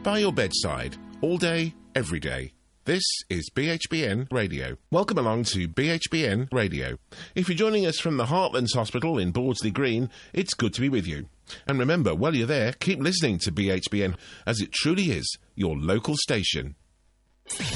by your bedside, all day, every day. This is BHBN Radio. Welcome along to BHBN Radio. If you're joining us from the Heartlands Hospital in Bawdsley Green, it's good to be with you. And remember, while you're there, keep listening to BHBN, as it truly is your local station.